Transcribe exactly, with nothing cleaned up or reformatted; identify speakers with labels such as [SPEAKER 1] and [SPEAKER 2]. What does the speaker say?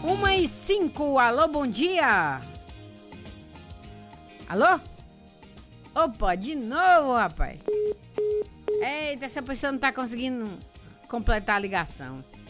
[SPEAKER 1] uma e cinco, alô, bom dia. Alô? Opa, de novo, rapaz. Eita, essa pessoa não tá conseguindo completar a ligação.